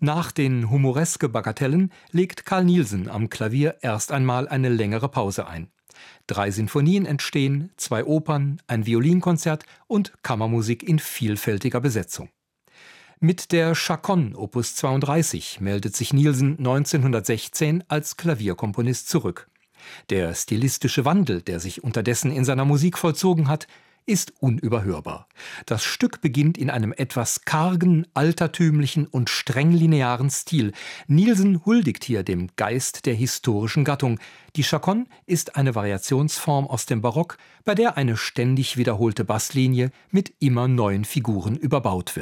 Nach den humoreske Bagatellen legt Carl Nielsen am Klavier erst einmal eine längere Pause ein. 3 Sinfonien entstehen, 2 Opern, ein Violinkonzert und Kammermusik in vielfältiger Besetzung. Mit der Chaconne Opus 32 meldet sich Nielsen 1916 als Klavierkomponist zurück. Der stilistische Wandel, der sich unterdessen in seiner Musik vollzogen hat, ist unüberhörbar. Das Stück beginnt in einem etwas kargen, altertümlichen und streng linearen Stil. Nielsen huldigt hier dem Geist der historischen Gattung. Die Chaconne ist eine Variationsform aus dem Barock, bei der eine ständig wiederholte Basslinie mit immer neuen Figuren überbaut wird.